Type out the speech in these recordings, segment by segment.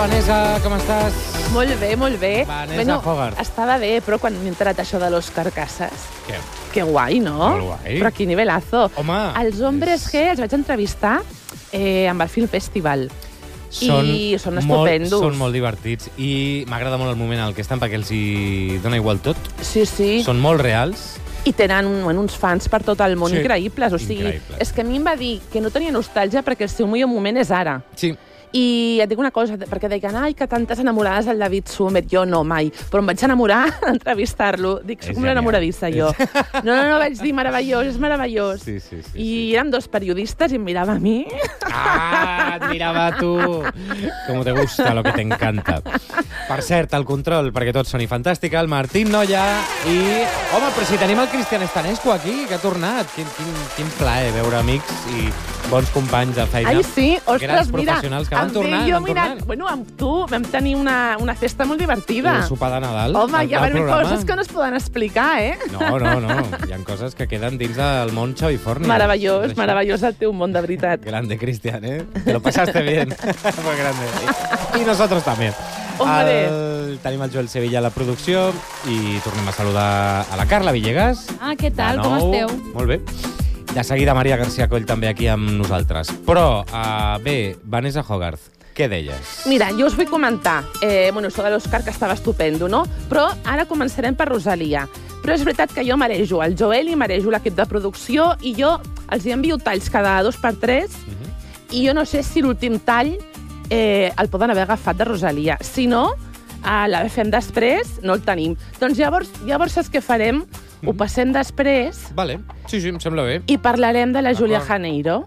Vanessa, com estàs? Molt bé, molt bé. Vanessa Hogarth. Estava bé, però quan m'he enterat això de l'Òscar Casas... Què? Que guai, no? Molt guai. Però quin nivelazo. Home, Els Hombres G els vaig entrevistar amb el Film Festival. I són estupendos. Són molt divertits i m'agrada molt el moment en el que estan perquè els hi dona igual tot. Sí, sí. Són molt reals. I tenen uns fans per tot el món increïbles. O sigui, increïbles. És que a mi em va dir que no tenia nostàlgia perquè el seu millor moment és ara. Sí. I et dic una cosa, perquè deien, ai, que tantes enamorades del David Sumet. Jo no, mai. Però em vaig enamorar d'entrevistar-lo. Dic, soc una enamoradissa, jo. No, vaig dir, meravellós, és meravellós. Sí. I érem dos periodistes i em mirava a mi. Ah, et mirava a tu. Com te gusta, lo que t'encanta. Per cert, el control, perquè tots són fantàstica, el Martín Noia i... Home, però si tenim el Cristian Estanescu aquí, que ha tornat. Quin plaer veure amics i bons companys de feina. Ai, sí, ostres, mira, professionals que van tornant. Bueno, amb tu vam tenir una festa molt divertida. El sopar de Nadal. Home, hi ha coses que no es poden explicar, eh? No. Hi ha coses que queden dins del món Xavi Forni. Meravellós el teu món, de veritat. Grande, Cristian, ¿eh? Te lo pasaste bien. Muy grande. Y nosotros también. Tenim el Joel Sevilla a la producció i tornem a saludar a la Carla Villegas. Ah, què tal? Com esteu? Molt bé. De seguida Maria García Coll també aquí amb nosaltres. Però, bé, Vanessa Hogarth, què deies? Mira, jo us vull comentar, això de l'Òscar, que estava estupendo, no? Però ara començarem per Rosalia. Però és veritat que jo marejo el Joel i marejo l'equip de producció i jo els hi envio talls cada 2x3 i jo no sé si l'últim tall el poden haver agafat de Rosalia. Si no, la fem després, no el tenim. Doncs llavors saps què farem? Ho passem després. Vale, sí, em sembla bé. I parlarem de la Júlia Janeiro.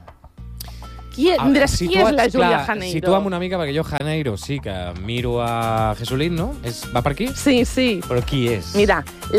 Em diràs, qui és la Júlia Janeiro? Situa'm una mica, perquè jo Janeiro sí que miro a Jesulín, no? Va per aquí? Sí. Però qui és? Mira,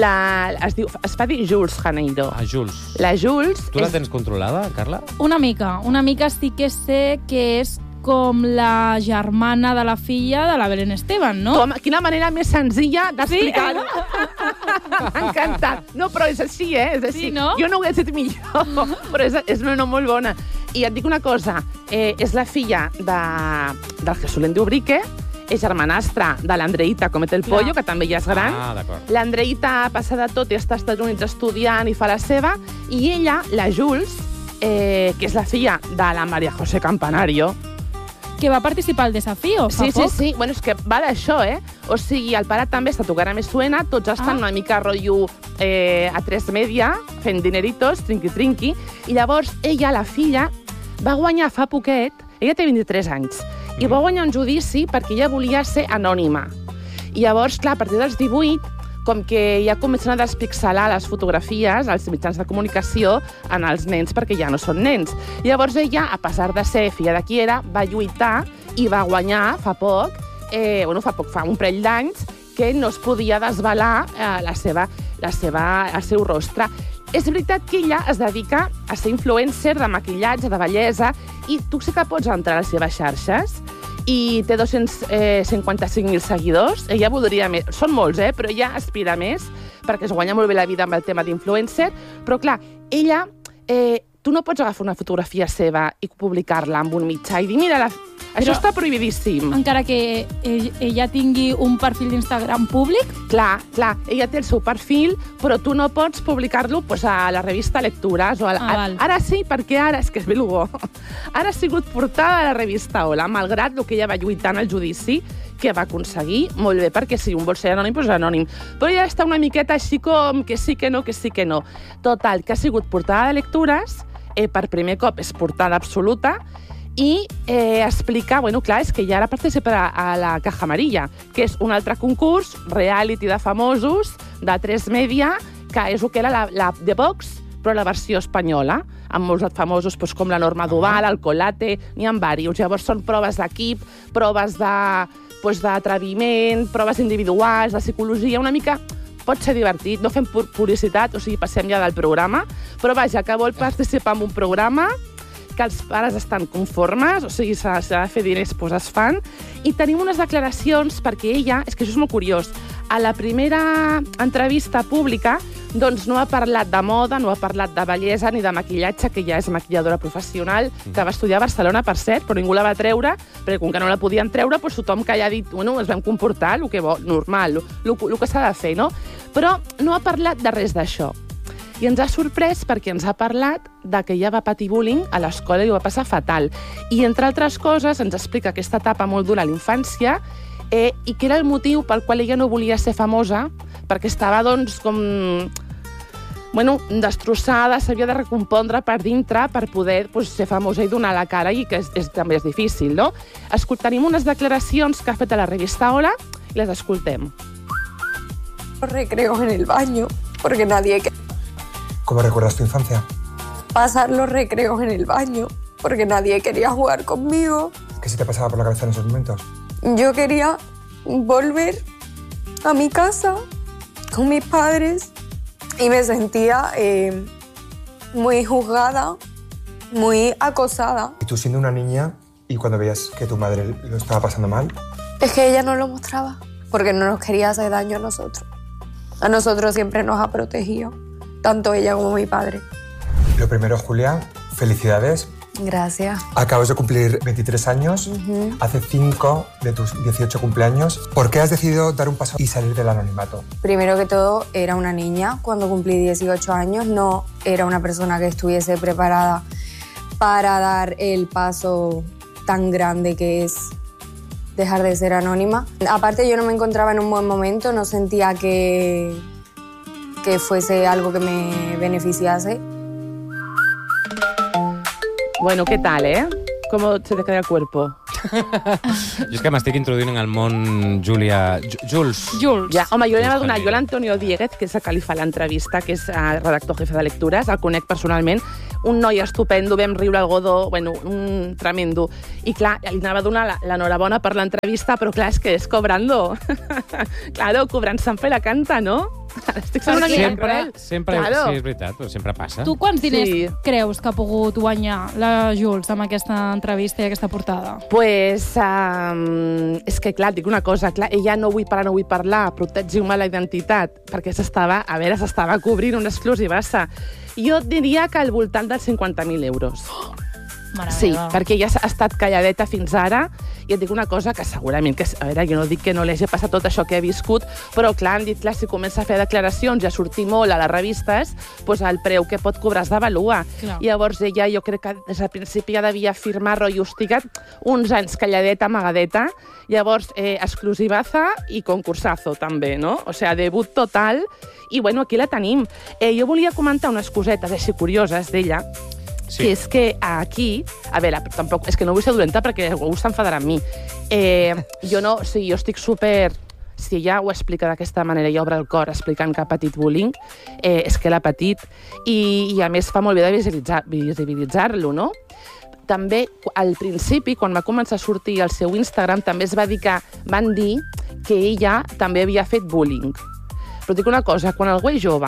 es fa dir Jules Janeiro. Ah, Jules. La Jules... Tu la tens controlada, Carla? Una mica sí que sé que és com la germana de la filla de la Belén Esteban, no? Quina manera més senzilla d'explicar-ho. M'ha encantat. No, però és així, És així. Sí, no? Jo no ho he dit millor, però és una no molt bona. I et dic una cosa, és la filla del Jesulín d'Ubrique, és germanastra de l'Andreïta Comete el Pollo, que també ja és gran. Ah, d'acord. L'Andreïta passa de tot i està als Estats Units estudiant i fa la seva, i ella, la Jules, que és la filla de la María José Campanario, que va participar al Desafío fa poc. Sí. Bueno, és que va d'això, O sigui, el pare també està tocant a Me Suena, tots estan una mica rotllo a 3 Media, fent dineritos, trinqui-trinqui, i llavors ella, la filla, va guanyar fa poquet, ella té 23 anys, i va guanyar un judici perquè ella volia ser anònima. I llavors, clar, a partir dels 18, com que ja comencen a despixelar les fotografies als mitjans de comunicació en els nens perquè ja no són nens. I llavors ella, a pesar de ser filla de qui era, va lluitar i va guanyar fa un parell d'anys, que no es podia desvelar el seu rostre. És veritat que ella es dedica a ser influencer de maquillatge, de bellesa, i tu sí que pots entrar a les seves xarxes i té 255.000 seguidors. Ella voldria més. Són molts, però ella aspira més perquè es guanya molt bé la vida amb el tema d'influencer. Però, clar, ella... tu no pots agafar una fotografia seva i publicar-la amb un mitjà i dir, mira, això està prohibidíssim. Encara que ella tingui un perfil d'Instagram públic? Clar, ella té el seu perfil, però tu no pots publicar-lo a la revista Lectures. Ara sí, perquè ara, és que és belugó, ara ha sigut portada a la revista Hola, malgrat el que ella va lluitar en el judici, que va aconseguir molt bé, perquè si un vol ser anònim, doncs anònim. Però ella està una miqueta així com que sí, que no. Total, que ha sigut portada de Lectures, per primer cop és portada absoluta, i explica, clar, és que ja ara participa a la Caja Amarilla, que és un altre concurs, reality de famosos, de 3 Media, que és el que era la The Box, però la versió espanyola, amb molts famosos com la Norma Duval, el Colate, n'hi ha diversos. Llavors són proves d'equip, proves d'atreviment, proves individuals, de psicologia, una mica... Pot ser divertit, no fem publicitat, o sigui, passem ja del programa, però vaja, que vol participar en un programa, que els pares estan conformes, o sigui, s'ha de fer diners, doncs es fan, i tenim unes declaracions, perquè ella, és que això és molt curiós, a la primera entrevista pública Doncs no ha parlat de moda, no ha parlat de bellesa ni de maquillatge, que ja és maquilladora professional, que va estudiar a Barcelona, per cert, però ningú la va treure, perquè com que no la podien treure, doncs tothom que ja ha dit, bueno, ens vam comportar, el que bo, normal, el que s'ha de fer, no? Però no ha parlat de res d'això. I ens ha sorprès perquè ens ha parlat de que ella va patir bullying a l'escola i ho va passar fatal. I, entre altres coses, ens explica aquesta etapa molt dura a la infància i que era el motiu pel qual ella no volia ser famosa, perquè estava, doncs, com... bueno, destrossada, s'havia de recompondre per dintre per poder ser famosa i donar la cara, i que també és difícil, no? Tenim unes declaracions que ha fet a la revista Hola i les escoltem. Los recreos en el baño, porque nadie... ¿Cómo recuerdas tu infancia? Pasar los recreos en el baño, porque nadie quería jugar conmigo. ¿Qué se te pasaba por la cabeza en esos momentos? Yo quería volver a mi casa con mis padres y me sentía muy juzgada, muy acosada. ¿Y tú siendo una niña y cuando veías que tu madre lo estaba pasando mal? Es que ella no lo mostraba, porque no nos quería hacer daño a nosotros. A nosotros siempre nos ha protegido, tanto ella como mi padre. Lo primero, Julia, felicidades. Gracias. Acabas de cumplir 23 años, hace 5 de tus 18 cumpleaños. ¿Por qué has decidido dar un paso y salir del anonimato? Primero que todo, era una niña cuando cumplí 18 años, no era una persona que estuviese preparada para dar el paso tan grande que es dejar de ser anónima. Aparte, yo no me encontraba en un buen momento, no sentía que fuese algo que me beneficiase. Bueno, ¿qué tal, ¿Cómo se te queda el cuerpo? Jo és que m'estic introduint en el món, Júlia... Jules. Ja, home, jo l'he donat, jo l'Antonio Dieguez, que és el que li fa l'entrevista, que és redactor jefe de lectures, el conec personalment, un noi estupendo, vam riure al godó, bueno, un tremendo. I clar, li anava a donar l'enhorabona per l'entrevista, però clar, és que és cobrando. Claro, cobrant se'n fe la canta, no? Estic fent una mica cruel. Sempre, claro. Sí, és veritat, però sempre passa. Tu quants diners creus que ha pogut guanyar la Jules amb aquesta entrevista i aquesta portada? Pues, és que, clar, dic una cosa, clar, ella no vull parlar, protegiu-me la identitat, perquè s'estava cobrint una exclusivassa. Jo diria que al voltant dels 50.000 euros. Sí, perquè ella ha estat calladeta fins ara, i et dic una cosa que segurament, a veure, jo no dic que no li hagi passat tot això que he viscut, però clar, han dit, clar, si comença a fer declaracions i a sortir molt a les revistes, doncs el preu que pot cobrar es devalua. Llavors ella, jo crec que des del principi ja devia firmar rotllo hostigat uns anys calladeta, amagadeta, llavors exclusivaza i concursazo també, no? O sigui, debut total, i bueno, aquí la tenim. Jo volia comentar unes cosetes així curioses d'ella, que és que aquí... A veure, tampoc, és que no vull ser dolenta perquè algú s'enfadarà amb mi. Jo estic super... Si ella ho explica d'aquesta manera i obre el cor explicant que ha patit bullying, és que l'ha patit. I a més fa molt bé de visibilitzar-lo, no? També, al principi, quan va començar a sortir al seu Instagram, també es va dir que van dir que ella també havia fet bullying. Però dic una cosa, quan algú és jove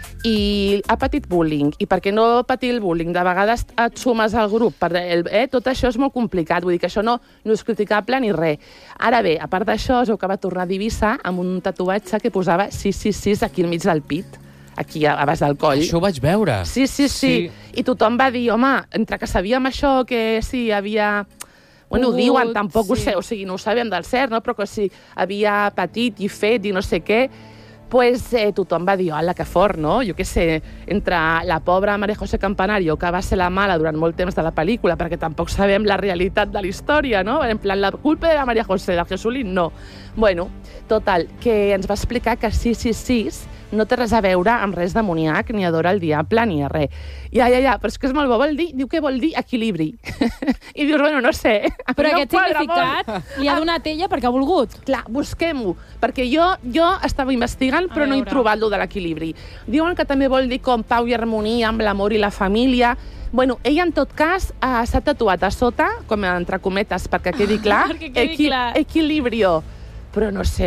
i ha patit bullying, i perquè no patir el bullying de vegades et sumes al grup, tot això és molt complicat, vull dir que això no és criticable ni res. Ara bé, a part d'això, es veu que va tornar a divisar amb un tatuatge que posava 666 aquí al mig del pit, aquí a baix del coll. Això ho vaig veure. Sí. I tothom va dir, home, entre que sabíem això, que sí, havia... Bueno, ho diuen, tampoc ho sé, o sigui, no ho sabem del cert, no? Però que sí, havia patit i fet i no sé què, pues tothom va dir, hola, que fort, no? Jo què sé, entre la pobra María José Campanario, que va ser la mala durant molt temps de la pel·lícula, perquè tampoc sabem la realitat de la història, no? En plan, la culpa de la María José, del Jesulín, no. Bueno, total, que ens va explicar que 666 no té res a veure amb res demoníac, ni adora el diable, ni res. Ja, però és que és molt bo, diu que vol dir equilibri. I dius, bueno, no sé. Però aquest significat li ha donat ella perquè ha volgut. Clar, busquem-ho, perquè jo estava investigant, però no he trobat lo de l'equilibri. Diuen que també vol dir com pau i harmonia amb l'amor i la família. Bueno, ella, en tot cas, s'ha tatuat a sota, com entre cometes, perquè quedi clar, equilibrio. Però no sé...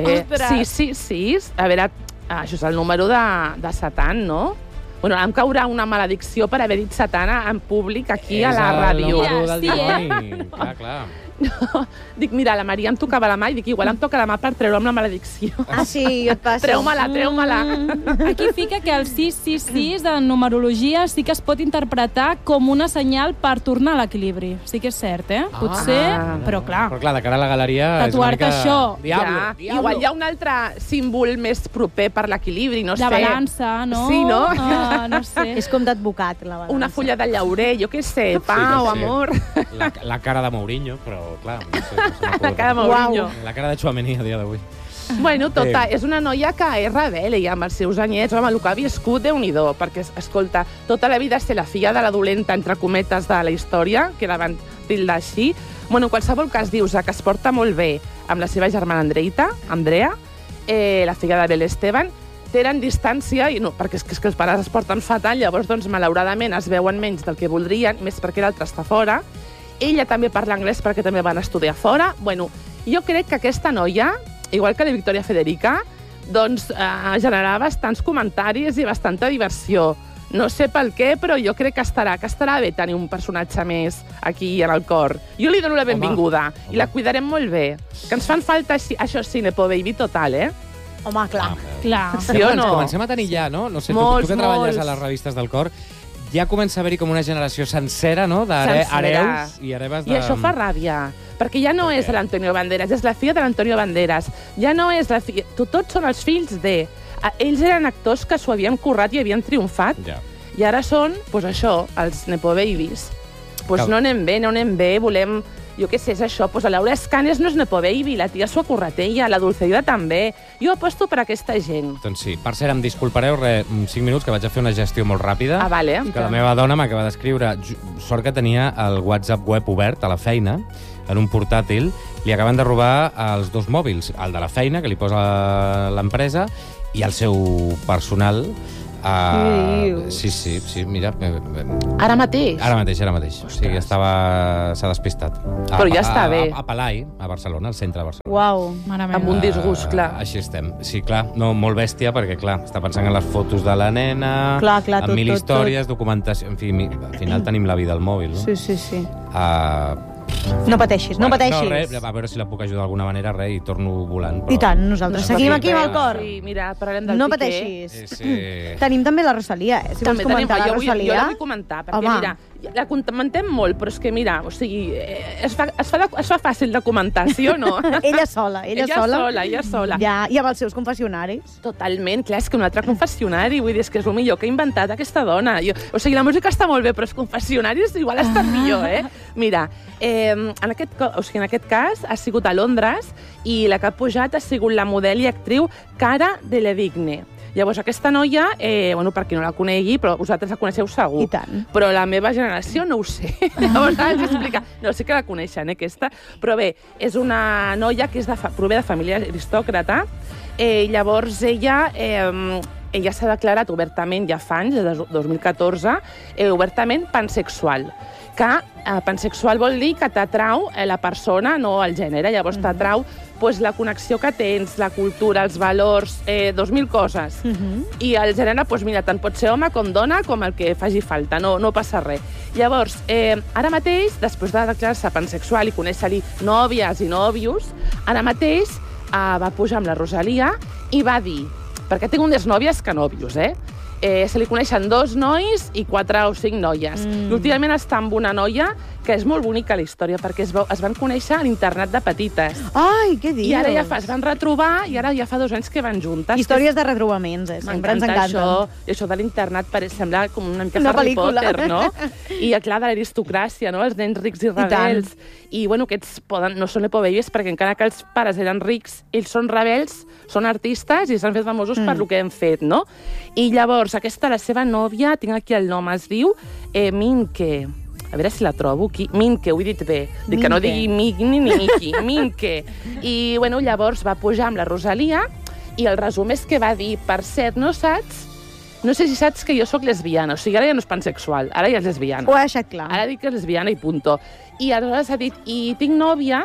Sí. A veure, això és el número de Satan, no? Bueno, em caurà una maledicció per haver dit Satana en públic aquí a la ràdio. És el número del dimoni. Clar. Dic, mira, la Maria em tocava la mà i dic, igual em toca la mà per treure'm la maledicció. Ah, sí, jo et passo. Treu-me-la. Aquí fica que el 666 de numerologia sí que es pot interpretar com una senyal per tornar a l'equilibri. Sí que és cert, Potser, però clar. Però clar, de cara a la galeria és una Tatuar-te mica... això. Diablo. Igual hi ha un altre símbol més proper per l'equilibri, no sé. La balança, no? Sí, no? No sé. És com d'advocat, la balança. Una fulla de llaurer, jo què sé, pau, amor. La cara de Mourinho, però clar, no sé. La cara de Mourinho. La cara de Tchouaméni a dia d'avui. Bueno, és una noia que és rebel, i amb els seus anyets, home, el que ha viscut, Déu-n'hi-do, perquè, escolta, tota la vida ser la filla de la dolenta, entre cometes, de la història, que la van tildar així. Bueno, en qualsevol cas, dius que es porta molt bé amb la seva germana Andrea, la filla de Bel Esteban, tenen distància, i no, perquè és que els pares es porten fatal, llavors, doncs, malauradament, es veuen menys del que voldrien, més perquè l'altre està fora. Ella també parla anglès perquè també van estudiar fora. Bueno, jo crec que aquesta noia, igual que la Victoria Federica, doncs generarà bastants comentaris i bastanta diversió. No sé pel què, però jo crec que estarà bé tenir un personatge més aquí en el cor. Jo li dono la benvinguda i la cuidarem molt bé. Que ens fan falta, això sí, Nepo Baby total, Home, clar. Clar. Sí o no? Comencem a tenir ja, no? No sé, tu que treballes a les revistes del cor, ja comença a haver-hi com una generació sencera, no?, d'hereus i hereves de... I això fa ràbia, perquè ja no és l'Antonio Banderas, és la filla de l'Antonio Banderas. Ja no és la filla... Tots són els fills de... Ells eren actors que s'ho havien currat i havien triomfat. Ja. I ara són, doncs això, els Nepo Babies. Doncs no anem bé, volem... Jo què sé, és això, doncs la Laura Escanes no és Nepo Baby, la tia s'ho ha currat ella, la Dulceida també. Jo aposto per aquesta gent. Doncs sí. Per cert, em disculpareu, 5 minuts, que vaig a fer una gestió molt ràpida. Ah, vale. Que la meva dona m'acaba d'escriure. Sort que tenia el WhatsApp web obert a la feina, en un portàtil. Li acaben de robar els 2 mòbils, el de la feina, que li posa l'empresa, i el seu personal. Sí, mira. Ara mateix? Ara mateix. O sigui, s'ha despistat. Però ja està bé. A Palai, a Barcelona, al centre de Barcelona. Uau. Mare meva. Amb un disgust, clar. Així estem. Sí, clar, no, molt bèstia, perquè, clar, està pensant en les fotos de la nena, clar, en mil històries, documentació... En fi, al final tenim la vida al mòbil, no? Sí. No pateixis. No, res, a veure si la puc ajudar d'alguna manera, i torno volant. I tant, nosaltres seguim aquí amb el cor. Sí, mira, parlem del No Piqué. pateixis. Sí. Tenim també la Rosalia, si vols comentar la Rosalia. Jo la vull comentar, perquè, mira, la comentem molt, però és que, mira, o sigui, es fa fàcil de comentar, sí o no? Ella sola. Ja, i amb els seus confessionaris. Totalment, clar, és que un altre confessionari, vull dir, és que és el millor que ha inventat aquesta dona. O sigui, la música està molt bé, però els confessionaris igual estan millor, Mira, en aquest cas ha sigut a Londres i la que ha pujat ha sigut la model i actriu Cara Delevingne. Llavors, aquesta noia, per qui no la conegui, però vosaltres la coneixeu segur. I tant. Però la meva generació no ho sé. Llavors, has d'explicar. No, sí que la coneixen, aquesta. Però bé, és una noia que prové de família aristòcrata. Llavors, ella s'ha declarat obertament, ja fa anys, des de 2014, obertament pansexual. Que pansexual vol dir que t'atrau la persona, no el gènere. Llavors t'atrau la connexió que tens, la cultura, els valors, 2.000 coses. I el gènere, mira, tant pot ser home com dona, com el que faci falta, no passa res. Llavors, ara mateix, després de declarar-se pansexual i conèixer-hi nòvies i nòvios, ara mateix va pujar amb la Rosalia i va dir, perquè tinc més nòvies que nòvios, se li coneixen 2 nois i 4 o 5 noies. I últimament està amb una noia que és molt bonica la història, perquè es van conèixer a l'internat de petites. Ai, què dius? I ara es van retrobar, i ara ja fa 2 anys que van juntes. Històries de retrobaments, sempre ens encanten. Això de l'internat sembla com una mica Harry Potter, no? I, clar, de l'aristocràcia, no? Els nens rics i rebels. I, aquests no són Nepo Babies, perquè encara que els pares eren rics, ells són rebels, són artistes i s'han fet famosos per lo que han fet, no? I llavors, aquesta, la seva nòvia, tinc aquí el nom, es diu Minke. A veure si la trobo aquí. Minke, ho he dit bé. Dic que no digui Migni ni Miki. Minke. I, llavors va pujar amb la Rosalia i el resum és que va dir, per cert, no sé si saps que jo sóc lesbiana. O sigui, ara ja no és pansexual, ara ja és lesbiana. Ho ha deixat clar. Ara dic que és lesbiana i punto. I aleshores ha dit, i tinc nòvia,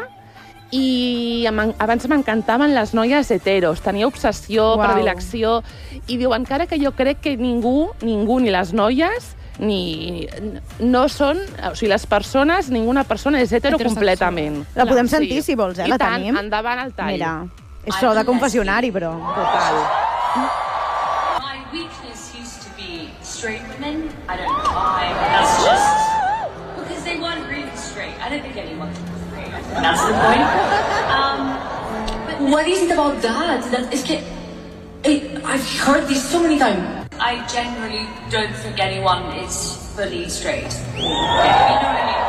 i abans m'encantaven les noies heteros, tenia obsessió, predilecció, i diu, encara que jo crec que ningú, ni les noies no són... O sigui, les persones, ninguna persona és hetero completament. La podem sentir, si vols, la tenim. I tant, endavant el tall. Mira, és so de confessionari, però... Total. My weakness used to be straight women. I don't know why, but that's just... Because they weren't really straight. I don't think anyone was straight. I think that's the point. But what is it about that? I've heard this so many times. I generally don't think anyone is fully straight. You know what I mean?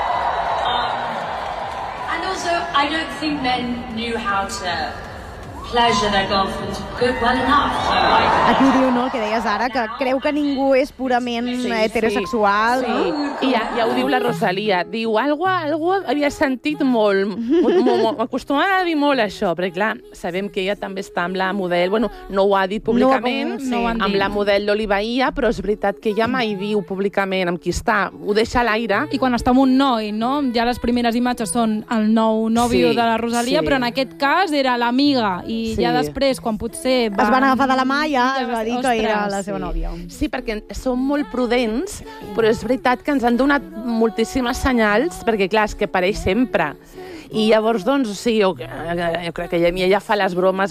And also, I don't think men knew how to pleasure their girlfriends well enough. So Aquí ho diu, no?, el que deies ara, que creu que ningú és purament heterosexual. Sí. I ja ho diu la Rosalia. Diu, algo havia sentit molt. M'acostumava a dir molt això, perquè clar, sabem que ella també està amb la model, bueno, no ho ha dit públicament, amb la model d'Olivaia, però és veritat que ella mai diu públicament amb qui està, ho deixa a l'aire. I quan està amb un noi, no? Ja les primeres imatges són el nou nòvio de la Rosalia, però en aquest cas era l'amiga, i ja després, quan potser es van agafar de la mà, ja es va dir que era la seva nòvia. Sí, perquè som molt prudents, però és veritat que ens han donat moltíssimes senyals, perquè clar, és que pareix sempre. I llavors, doncs, o sigui, jo crec que ella fa les bromes,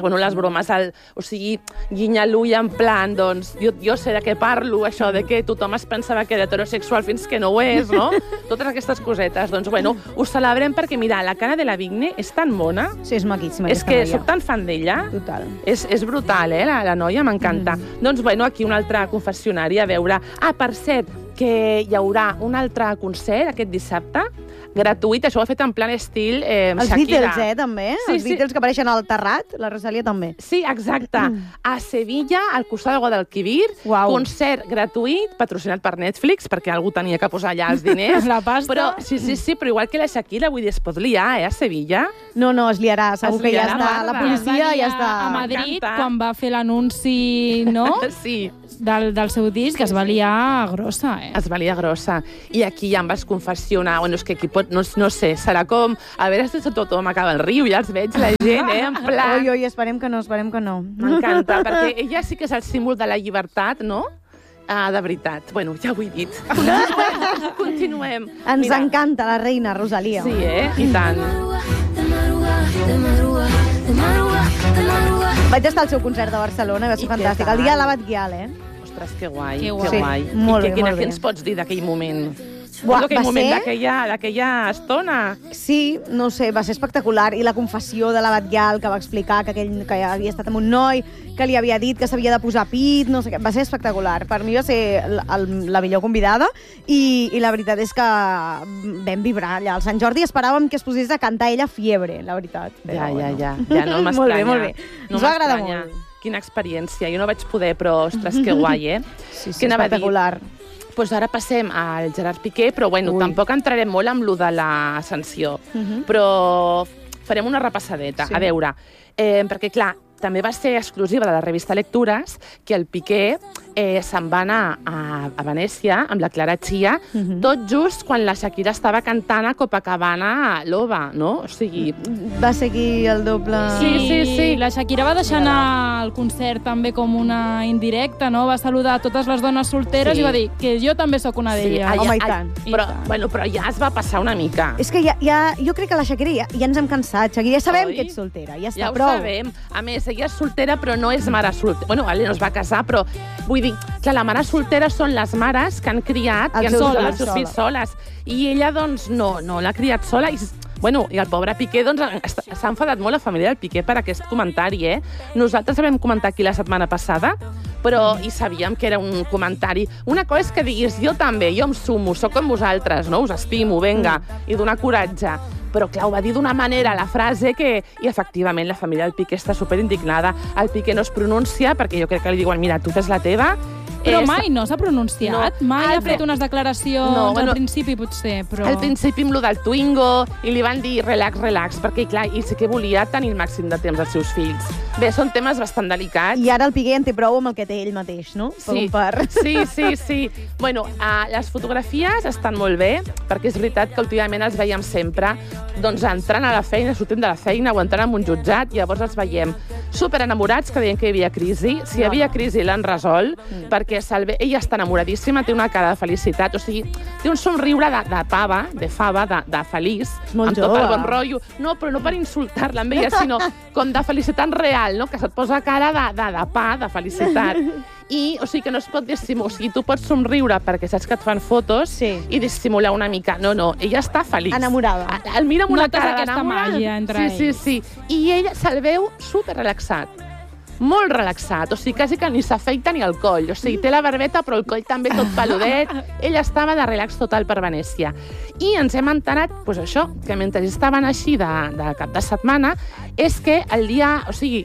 o sigui, guinya l'ull en plan, doncs, jo sé de què parlo, això de que tothom es pensava que era heterosexual fins que no ho és, no? Totes aquestes cosetes. Doncs, bueno, ho celebrem perquè, mira, la cara de la Vigne és tan bona. Sí, és maquíssima. És que soc tan fan d'ella. Total. És brutal, la noia, m'encanta. Doncs, bueno, aquí un altre confessionari, a veure... Ah, per cert, que hi haurà un altre concert aquest dissabte, gratuït, això ho ha fet en plan estil Shakira. Els Beatles, també? Els Beatles que apareixen al terrat, la Rosalia també. Sí, exacte. A Sevilla, al costat del Guadalquivir, concert gratuït, patrocinat per Netflix, perquè algú tenia que posar allà els diners. La pasta. Però, sí, però igual que la Shakira, vull dir, es pot liar, a Sevilla. No, es liarà, segur que ja està. La policia ja està. A Madrid, quan va fer l'anunci, no? Sí. Del seu disc, es va liar grossa, Es va liar grossa. I aquí ja em vas confessionar, bueno, és que aquí pot, no sé, serà com, a veure si tothom acaba el riu, ja els veig la gent, en plan... Oi, esperem que no. M'encanta, perquè ella sí que és el símbol de la llibertat, no? De veritat. Bueno, ja ho he dit. Continuem. Ens encanta la reina Rosalia. Sí, I tant. Vaig estar al seu concert de Barcelona, va ser fantàstic. El dia de la Batguial, Ostres, que guai. Que guai. Molt bé. Què ens pots dir d'aquell moment? Aquell moment d'aquella estona. Sí, no sé, va ser espectacular. I la confessió de la Batguial, que va explicar que havia estat amb un noi, que li havia dit que s'havia de posar pit, no sé què. Va ser espectacular. Per mi va ser la millor convidada i la veritat és que vam vibrar allà. Al Sant Jordi esperàvem que es posés a cantar ella Fiebre, la veritat. Ja, no m'estranya. Molt bé. Ens va agradar molt. Quina experiència. Jo no vaig poder, però, ostres, que guai, Sí, espectacular. Doncs ara passem al Gerard Piqué, però bueno, tampoc entrarem molt amb lo de l'ascensió. Però farem una repassadeta. A veure, perquè clar, també va ser exclusiva de la revista Lectures que el Piqué se'n va anar a Venècia amb la Clara Chia, tot just quan la Shakira estava cantant a Copacabana l'Ova, no? O sigui... Va seguir el doble... Sí. La Shakira va deixar anar el concert també com una indirecta, no? Va saludar a totes les dones solteres i va dir que jo també sóc una d'elles. Home, i tant. Però ja es va passar una mica. És que jo crec que la Shakira ja ens hem cansat. Shakira, ja sabem que ets soltera, ja està, prou. Ja ho sabem. A més, ella és soltera, però no és mare soltera. Bueno, ella no es va casar, però vull dir, clar, la mare soltera són les mares que han criat i han criat els seus fills soles. I ella, doncs, no l'ha criat sola i... Bueno, i el pobre Piqué, doncs, s'ha enfadat molt la família del Piqué per aquest comentari, Nosaltres vam comentar aquí la setmana passada, però hi sabíem que era un comentari. Una cosa és que diguis, jo també, jo em sumo, sóc com vosaltres, no? Us estimo, venga, i donar coratge. Però, clar, ho va dir d'una manera, la frase, que... I, efectivament, la família del Piqué està superindignada. El Piqué no es pronuncia, perquè jo crec que li diuen, mira, tu fes la teva... Però mai no s'ha pronunciat? Mai ha fet unes declaracions al principi, potser, però... Al principi amb lo del Twingo, i li van dir relax, perquè, clar, ell sí que volia tenir el màxim de temps als seus fills. Bé, són temes bastant delicats. I ara el Piqué en té prou amb el que té ell mateix, no? Sí. Bueno, les fotografies estan molt bé, perquè és veritat que últimament els veiem sempre, doncs entrant a la feina, sortint de la feina o entrant en un jutjat, i llavors els veiem. super enamorats, que deien que hi havia crisi. Si hi havia crisi, l'han resolt, perquè ella està enamoradíssima, té una cara de felicitat, o sigui, té un somriure de pava, de fava, de feliç, amb tot el bon rotllo. No, però no per insultar-la amb ella, sinó com de felicitat real, no? Que se't posa cara de pa, de felicitat. I, o sigui, que no es pot dissimular. O sigui, tu pots somriure perquè saps que et fan fotos i dissimular una mica. No, ella està feliç. Enamorada. El mira amb una cara aquesta màgia entre ells. Sí. I ell se'l veu super relaxat. Molt relaxat, o sigui, quasi que ni s'afeita ni el coll. O sigui, té la barbeta, però el coll també tot peludet. Ell estava de relax total per Venècia. I ens hem enterat, doncs això, que mentre estaven així de cap de setmana, és que el dia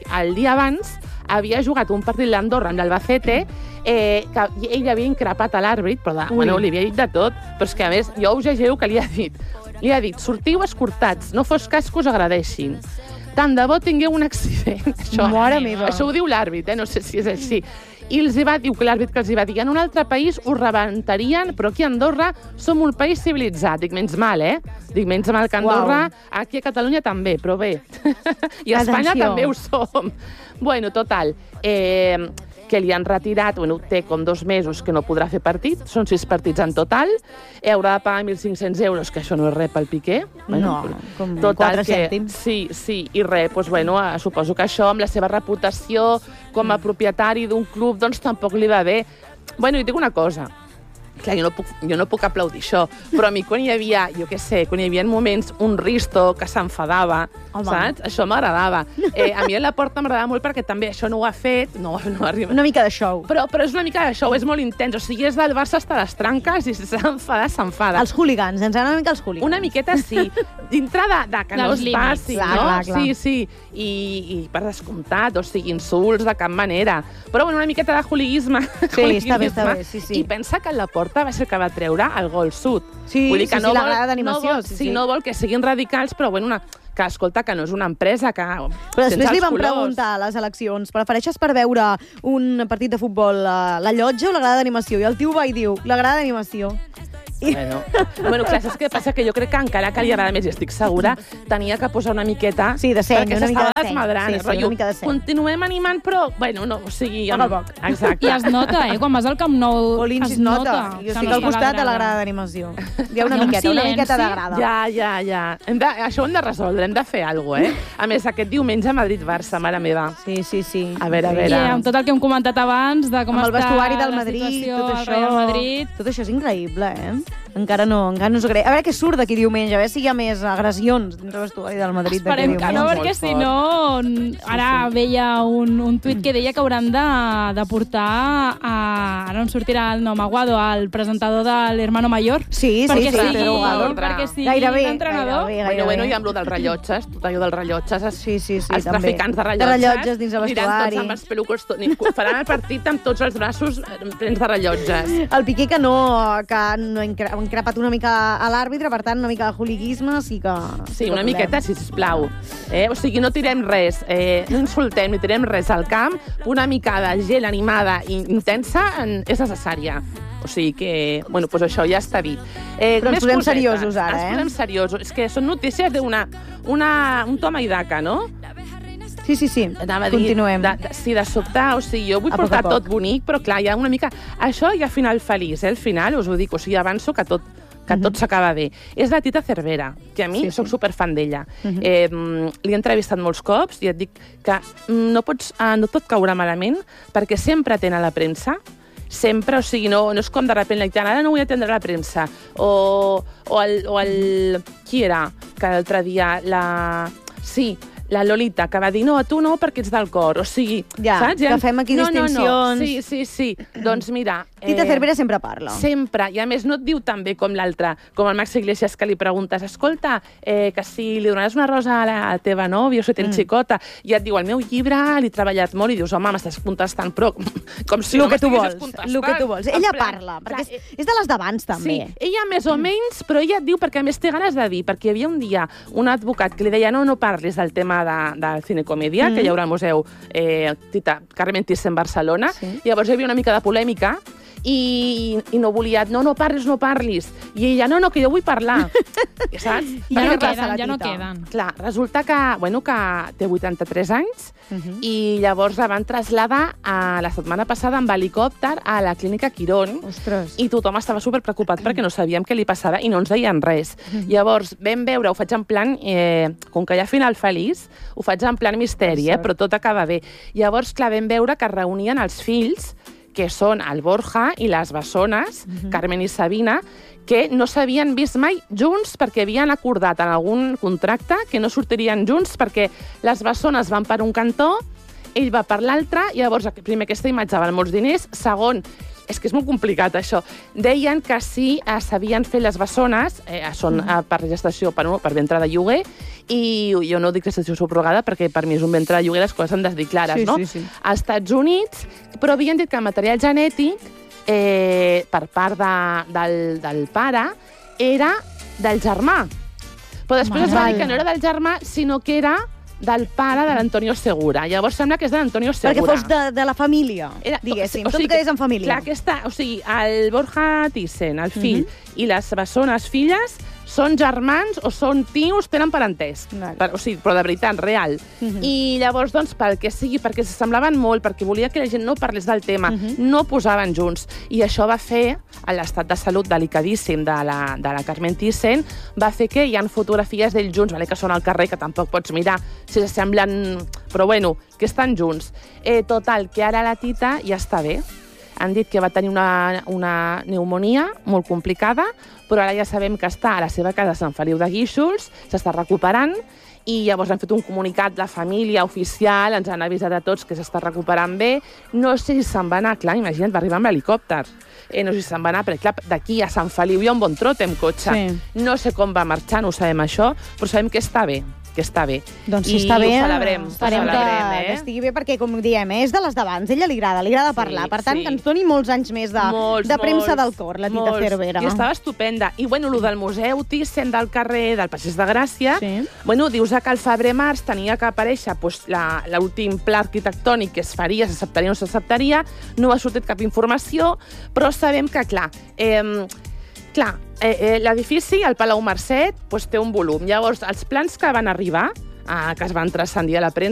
abans havia jugat un partit d'Andorra amb l'Albacete, que ell havia increpat a l'àrbit, però li havia dit de tot, però és que, a més, jo us llegeu que li ha dit, sortiu escortats, no fos cas que us agradeixin. Tant de bo tingueu un accident. Això ho diu l'àrbit, no sé si és així. I l'àrbit que els va dir, en un altre país us rebentarien, però aquí a Andorra som un país civilitzat. Dic, menys mal, Dic, menys mal que Andorra, aquí a Catalunya també, però bé. I a Espanya també ho som. Bueno, total, que li han retirat, té com 2 mesos que no podrà fer partit, són 6 partits en total, haurà de pagar 1.500 euros, que això no és res pel Piqué. No, com 4 cèntims. Sí, i res, doncs, suposo que això, amb la seva reputació com a propietari d'un club, doncs tampoc li va bé. I dic una cosa, clar, jo no puc aplaudir això, però a mi quan hi havia, quan hi havia moments un Risto que s'enfadava, saps? Això m'agradava. A mi a la Porta m'agradava molt perquè també això no ho ha fet, no arriba. Una mica de show. Però és una mica de show, és molt intens. O sigui, és del Barça hasta les tranques i si s'enfada, s'enfada. Els hooligans, ens agraden una mica els hooligans. Una miqueta sí, dintre de que no es passi, no? Clar. Sí. I per descomptat, o sigui, insults de cap manera. Però una miqueta de hooliguisme. Sí, està bé, sí. I pensa que la Porta va ser que va treure el gol sud. Sí, vull dir que la grada d'animació. No vol que siguin radicals, però que escolta, que no és una empresa que... Però després li van preguntar a les eleccions, prefereixes per veure un partit de futbol la llotja o la grada d'animació? I el tio va i diu, la grada d'animació. Bueno, clar, saps què passa? Que jo crec que encara que li agrada més, i estic segura, tenia que posar una miqueta... Sí, de seny, una mica de seny. Una mica de seny. Continuem animant, però, o sigui... Exacte. I es nota, quan vas al Camp Nou, es nota. Jo estic al costat de la grada d'animació. Hi ha una miqueta de grada. Ja. Això ho hem de resoldre, hem de fer alguna cosa, A més, aquest diumenge Madrid-Barça, mare meva. Sí. A veure. I amb tot el que hem comentat abans, de com està el vestuari del Madrid, tot això és increïble, Encara no us agrada. A veure què surt d'aquí diumenge, a veure si hi ha més agressions dins del vestuari del Madrid. Esperem que no, perquè si no... Ara veia un tuit que deia que hauran de portar ara no em sortirà el nom, Aguado, el presentador de l'Hermano Mayor. Sí, perquè sigui l'entrenador. Bueno, i amb lo dels rellotges, tot allò dels rellotges, els també. traficants de rellotges. De rellotges dins el vestuari. Aniran tots amb els pelucos, faran el partit amb tots els braços plens de rellotges. El Piqué que no ha increpat una mica a l'àrbitre, per tant, una mica de hooliguisme, sí que... Sí, una miqueta, sisplau. O sigui, no tirem res, no insultem ni tirem res al camp, una mica de gel animada i intensa és necessària. O sigui que, doncs això ja està dit. Però ens posem seriosos ara, Ens posem seriosos. És que són notícies d'un toma i daca, no? Sí. Continuem. Sí, de sobte, o sigui, jo vull portar tot bonic, però clar, hi ha una mica... Això hi ha final feliç, al final, us ho dic, o sigui, avanço que tot s'acaba bé. És la Tita Cervera, que a mi soc superfan d'ella. L'he entrevistat molts cops i et dic que no pot caure malament perquè sempre atén a la premsa, sempre, o sigui, no és com de repente li diuen, ara no vull atendre la premsa, o el... Qui era? Que l'altre dia, la Lolita, que va dir, no, a tu no, perquè ets del cor. O sigui, saps? Que fem aquí distincions. No. Sí. Doncs mira... Tita Cervera sempre parla. Sempre. I a més no et diu tan bé com l'altre, com el Max Iglesias, que li preguntes, escolta, que si li donaràs una rosa a la teva nòvia o si tens xicota, i et diu, el meu llibre l'he treballat molt, i dius, home, m'estàs contestant, però com si no m'estiguessis contestant. El que tu vols. Ella parla, perquè és de les d'abans, també. Sí, ella més o menys, però ella et diu, perquè a més té ganes de dir, perquè hi havia un dia un advocat que li deia, no parlis del tema del cinecomèdia, que hi haurà al Museu Carmen Thyssen Barcelona, i llavors hi havia una mica de polèmica, i no volia, no parlis. I ella, no, que jo vull parlar. Saps? Ja no queden. Clar, resulta que té 83 anys i llavors la van traslladar la setmana passada amb helicòpter a la clínica Quirón. Ostres. I tothom estava superpreocupat perquè no sabíem què li passava i no ens deien res. Llavors vam veure, ho faig en plan, com que hi ha final feliç, ho faig en plan misteri, però tot acaba bé. Llavors, clar, vam veure que reunien els fills, que són el Borja i les bessones, Carmen i Sabina, que no s'havien vist mai junts perquè havien acordat en algun contracte que no sortirien junts perquè les bessones van per un cantó, ell va per l'altre, i llavors, primer, aquesta imatge val molts diners, segon, és que és molt complicat, això. Deien que si s'havien fet les bessones, són per gestació, per ventre de lloguer, i jo no dic gestació subrogada perquè per mi és un ventre de lloguer, les coses han de dir clares, no? Als Estats Units, però havien dit que el material genètic, per part del pare, era del germà. Però després es va dir que no era del germà, sinó que era del pare de l'Antonio Segura. Llavors sembla que és de l'Antonio Segura. Perquè fos de la família, diguéssim. Tot quedés en família. Clar, el Borja Thyssen, el fill, i les bessones filles són germans o són tios, tenen parentesc. Però de veritat, real. I llavors, doncs, pel que sigui, perquè s'assemblaven molt, perquè volia que la gent no parlés del tema, no posaven junts. I això va fer, l'estat de salut delicadíssim de la Carmen Thyssen, va fer que hi ha fotografies d'ells junts, que són al carrer, que tampoc pots mirar si s'assemblen, però bueno, que estan junts. Total, que ara la Tita ja està bé. Han dit que va tenir una pneumonia molt complicada, però ara ja sabem que està a la seva casa a Sant Feliu de Guíxols, s'està recuperant, i llavors han fet un comunicat, la família oficial, ens han avisat a tots que s'està recuperant bé. No sé si se'n va anar, clar, imagina't, va arribar amb l'helicòpter. No sé si se'n va anar, perquè clar, d'aquí a Sant Feliu hi ha un bon trot amb cotxe. No sé com va marxar, no ho sabem això, però sabem que està bé. Doncs si està bé, ho celebrem. Esperem que estigui bé, perquè, com diem, és de les d'abans. Ella li agrada parlar. Per tant, que ens doni molts anys més de premsa del cor, la Tita Cervera. I estava estupenda. I, bueno, el del Museu Thyssen del carrer del Passeig de Gràcia, bueno, dius que al febrer-març tenia que aparèixer l'últim pla arquitectònic que es faria, s'acceptaria o no s'acceptaria, no ha sortit cap informació, però sabem que, clar, l'edifici, el Palau Marcet, té un volum. Llavors, els plans que van arribar, que es van transcendir a la premsa,